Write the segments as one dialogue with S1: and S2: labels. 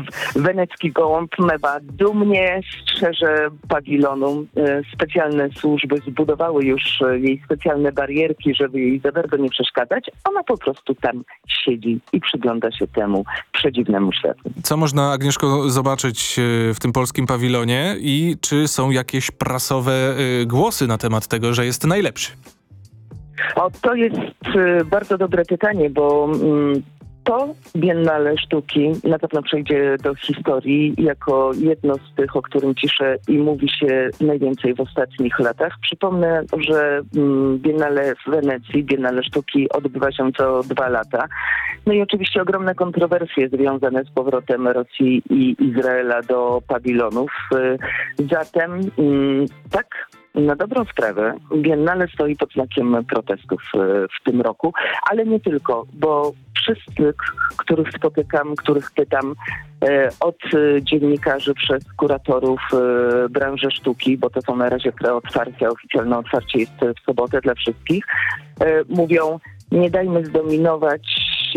S1: wenecki gołąb mewa dumnie strzeże pawilonu. Specjalne służby zbudowały już jej specjalne barierki, żeby jej za bardzo nie przeszkadzać. Ona po prostu tam siedzi i przygląda się temu przedziwnemu światu.
S2: Co można, Agnieszko, zobaczyć w tym polskim pawilonie i czy są jakieś prasowe głosy na temat tego, że jest najlepszy?
S1: To jest bardzo dobre pytanie, bo to Biennale Sztuki na pewno przejdzie do historii jako jedno z tych, o którym pisze i mówi się najwięcej w ostatnich latach. Przypomnę, że Biennale w Wenecji, Biennale Sztuki odbywa się co 2 lata. No i oczywiście ogromne kontrowersje związane z powrotem Rosji i Izraela do pawilonów. Zatem tak, na dobrą sprawę Biennale stoi pod znakiem protestów w tym roku, ale nie tylko, bo wszyscy, których spotykam, których pytam, od dziennikarzy przez kuratorów branży sztuki, bo to są na razie preotwarcia, oficjalne otwarcie jest w sobotę dla wszystkich, mówią: nie dajmy zdominować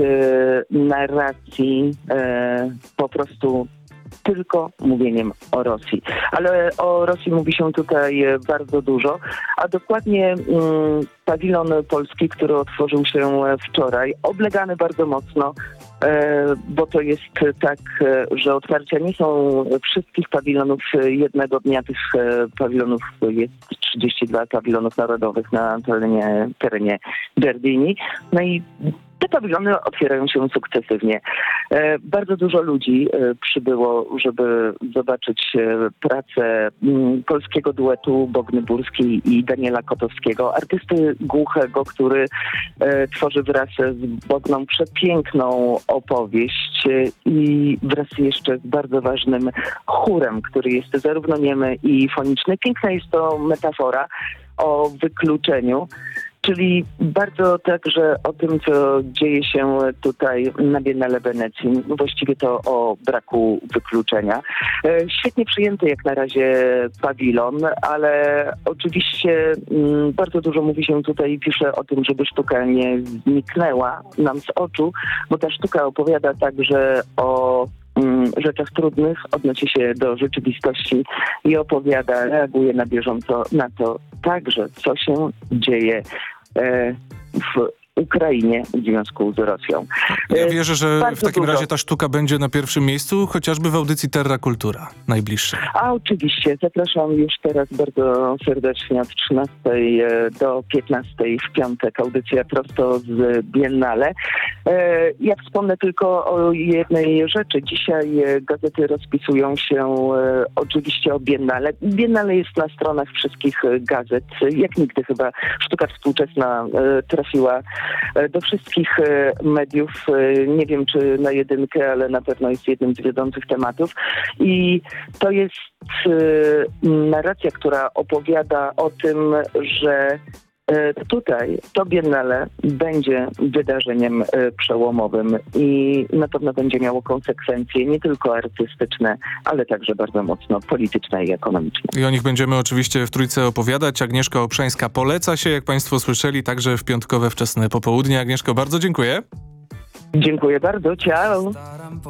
S1: narracji po prostu tylko mówieniem o Rosji. Ale o Rosji mówi się tutaj bardzo dużo, a dokładnie pawilon polski, który otworzył się wczoraj, oblegany bardzo mocno, bo to jest tak, że otwarcia nie są wszystkich pawilonów jednego dnia. Tych pawilonów jest 32 pawilonów narodowych na terenie Giardini. No i te pawilony otwierają się sukcesywnie. Bardzo dużo ludzi przybyło, żeby zobaczyć pracę polskiego duetu Bogny Burskiej i Daniela Kotowskiego, artysty głuchego, który tworzy wraz z Bogną przepiękną opowieść i wraz jeszcze z bardzo ważnym chórem, który jest zarówno niemy i foniczny. Piękna jest to metafora o wykluczeniu, czyli bardzo także o tym, co dzieje się tutaj na Biennale Wenecji. Właściwie to o braku wykluczenia. Świetnie przyjęty jak na razie pawilon, ale oczywiście bardzo dużo mówi się tutaj i pisze o tym, żeby sztuka nie zniknęła nam z oczu, bo ta sztuka opowiada także o rzeczach trudnych, odnosi się do rzeczywistości i opowiada, reaguje na bieżąco na to także, co się dzieje w Ukrainie w związku z Rosją.
S2: Ja wierzę, że w takim razie ta sztuka będzie na pierwszym miejscu, chociażby w audycji Terra Kultura najbliższej.
S1: A oczywiście, zapraszam już teraz bardzo serdecznie od 13 do 15 w piątek, audycja prosto z Biennale. Ja wspomnę tylko o jednej rzeczy. Dzisiaj gazety rozpisują się oczywiście o Biennale. Biennale jest na stronach wszystkich gazet. Jak nigdy chyba sztuka współczesna trafiła do wszystkich mediów. Nie wiem, czy na jedynkę, ale na pewno jest jednym z wiodących tematów. I to jest narracja, która opowiada o tym, że tutaj to Biennale będzie wydarzeniem przełomowym i na pewno będzie miało konsekwencje nie tylko artystyczne, ale także bardzo mocno polityczne i ekonomiczne.
S2: I o nich będziemy oczywiście w Trójce opowiadać. Agnieszka Obszańska poleca się, jak państwo słyszeli, także w piątkowe wczesne popołudnie. Agnieszko, bardzo dziękuję.
S1: Dziękuję bardzo. Ciao.